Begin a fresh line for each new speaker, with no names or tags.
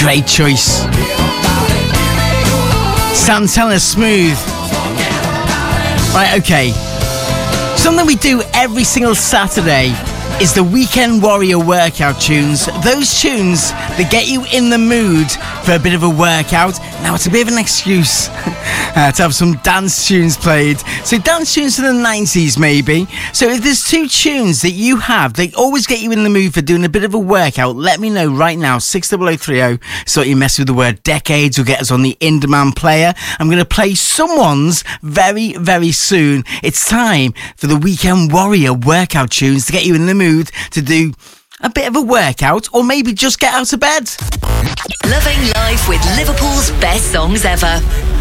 Great choice. Santana Smooth. Right, okay. Something we do every single Saturday is the Weekend Warrior workout tunes. Those tunes that get you in the mood for a bit of a workout. Now, it's a bit of an excuse to have some dance tunes played. So dance tunes from the 90s, maybe. So if there's two tunes that you have, they always get you in the mood for doing a bit of a workout, let me know right now, 60030. So you mess with the word decades, will get us on the in-demand player. I'm going to play someone's very, very soon. It's time for the Weekend Warrior workout tunes to get you in the mood to do a bit of a workout, or maybe just get out of bed.
Loving life with Liverpool's best songs ever.